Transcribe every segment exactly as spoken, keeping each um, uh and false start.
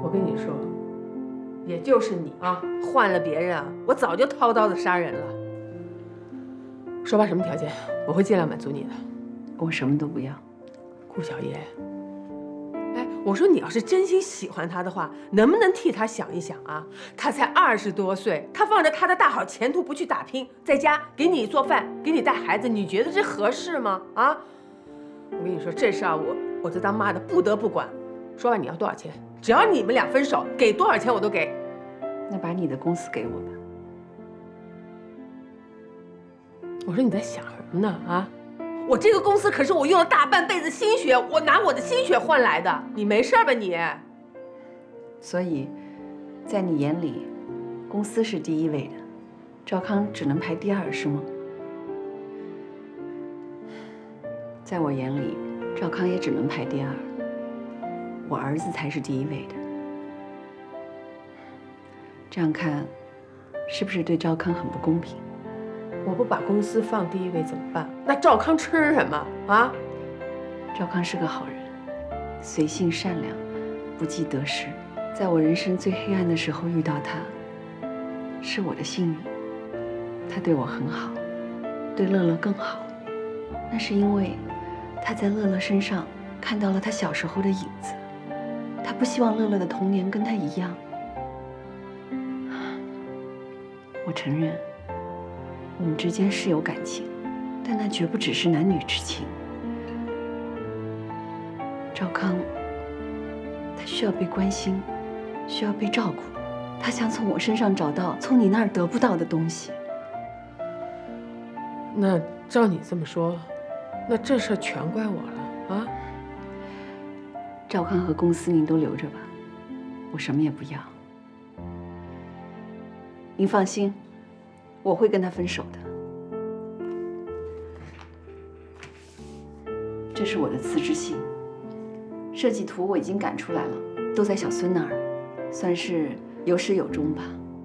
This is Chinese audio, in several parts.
我跟你说，也就是你啊，换了别人啊，我早就掏刀子杀人了。说吧，什么条件，我会尽量满足你的。 我什么都不要。 顾小叶，哎，我说你要是真心喜欢他的话，能不能替他想一想啊？他才二十多岁，他放着他的大好前途不去打拼，在家给你做饭，给你带孩子，你觉得这合适吗？啊？我跟你说，这事啊，我我这当妈的不得不管。说吧，你要多少钱？只要你们俩分手，给多少钱我都给。 那把你的公司给我吧。 我说你在想什么呢？啊？我这个公司可是我用了大半辈子心血，我拿我的心血换来的。你没事吧你？ 所以，在你眼里，公司是第一位的，赵康只能排第二，是吗？在我眼里，赵康也只能排第二，我儿子才是第一位的。这样看，是不是对赵康很不公平？ 我不把公司放第一位怎么办？那赵康吃什么啊？ 赵康是个好人，随性善良，不计得失。在我人生最黑暗的时候遇到他，是我的幸运。他对我很好，对乐乐更好。那是因为他在乐乐身上看到了他小时候的影子。他不希望乐乐的童年跟他一样。我承认，我们之间是有感情，但那绝不只是男女之情。赵康，他需要被关心，需要被照顾，他想从我身上找到从你那儿得不到的东西。 那照你这么说，那这事全怪我了啊！ 赵康和公司您都留着吧，我什么也不要。您放心，我会跟他分手的。这是我的辞职信，设计图我已经赶出来了，都在小孙那儿，算是有始有终吧。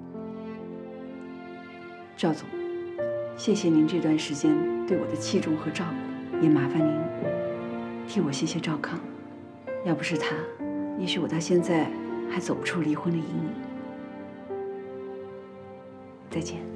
赵总，谢谢您这段时间对我的器重和照顾，也麻烦您替我谢谢赵康，要不是他，也许我到现在还走不出离婚的阴影。再见。